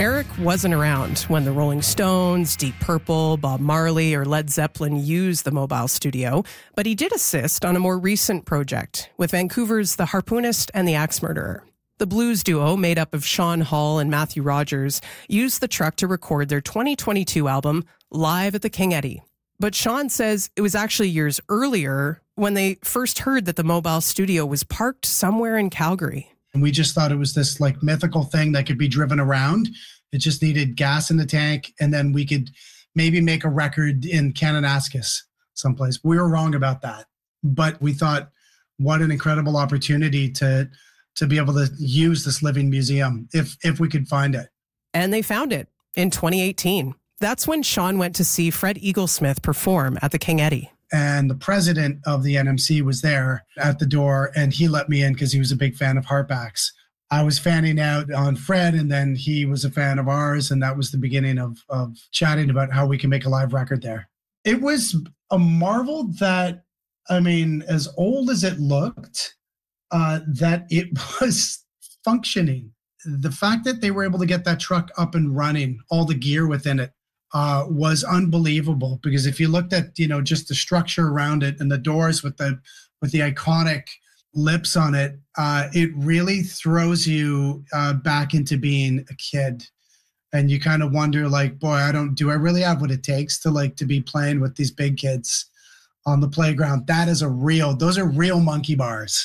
Eric wasn't around when the Rolling Stones, Deep Purple, Bob Marley, or Led Zeppelin used the mobile studio, but he did assist on a more recent project with Vancouver's The Harpoonist and the Axe Murderer. The blues duo, made up of Sean Hall and Matthew Rogers, used the truck to record their 2022 album, Live at the King Eddie. But Sean says it was actually years earlier when they first heard that the mobile studio was parked somewhere in Calgary. And we just thought it was this like mythical thing that could be driven around. It just needed gas in the tank, and then we could maybe make a record in Kananaskis someplace. We were wrong about that. But we thought, what an incredible opportunity to be able to use this living museum if we could find it. And they found it in 2018. That's when Sean went to see Fred Eaglesmith perform at the King Eddie. And the president of the NMC was there at the door, and he let me in because he was a big fan of Harpax. I was fanning out on Fred, and then he was a fan of ours, and that was the beginning of chatting about how we can make a live record there. It was a marvel that, I mean, as old as it looked, that it was functioning. The fact that they were able to get that truck up and running, all the gear within it, was unbelievable. Because if you looked at, just the structure around it and the doors with the iconic lips on it, it really throws you back into being a kid. And you kind of wonder, like, boy, do I really have what it takes to be playing with these big kids on the playground? Those are real monkey bars,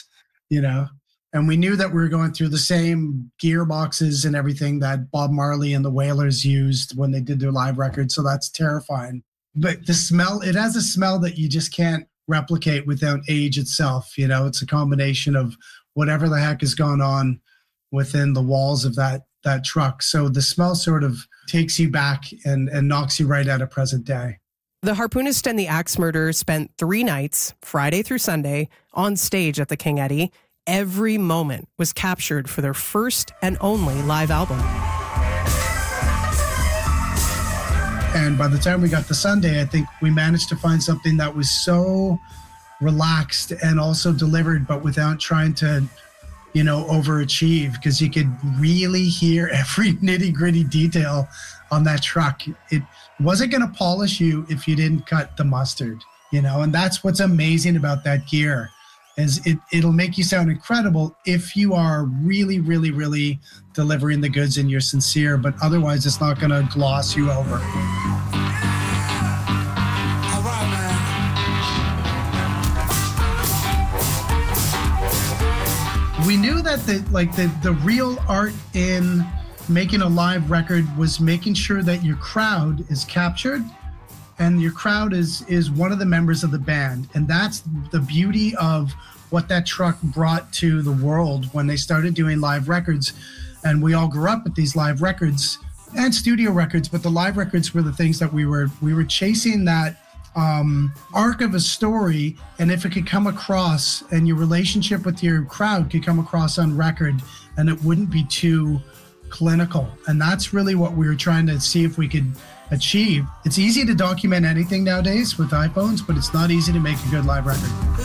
And we knew that we were going through the same gearboxes and everything that Bob Marley and the Wailers used when they did their live record. So that's terrifying. But the smell, it has a smell that you just can't replicate without age itself. It's a combination of whatever the heck has gone on within the walls of that truck. So the smell sort of takes you back and knocks you right out of present day. The Harpoonist and the Axe Murderer spent 3 nights, Friday through Sunday, on stage at the King Eddie. Every moment was captured for their first and only live album. And by the time we got to Sunday, I think we managed to find something that was so relaxed and also delivered, but without trying to, overachieve, because you could really hear every nitty-gritty detail on that truck. It wasn't going to polish you if you didn't cut the mustard, and that's what's amazing about that gear. Is it'll make you sound incredible if you are really, really, really delivering the goods and you're sincere, but otherwise it's not going to gloss you over. All right, man. We knew that the real art in making a live record was making sure that your crowd is captured, and your crowd is one of the members of the band. And that's the beauty of what that truck brought to the world when they started doing live records. And we all grew up with these live records and studio records, but the live records were the things that we were chasing, that arc of a story. And if it could come across, and your relationship with your crowd could come across on record, and it wouldn't be too clinical. And that's really what we were trying to see if we could achieve. It's easy to document anything nowadays with iPhones, but it's not easy to make a good live record.